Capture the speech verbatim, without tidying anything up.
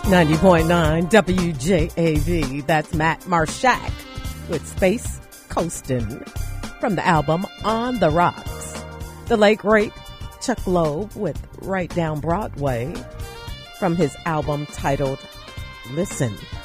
ninety point nine W J A V. That's Matt Marshak with Space Coastin' from the album On the Rocks. The late great Chuck Loeb with Right Down Broadway from his album titled Listen.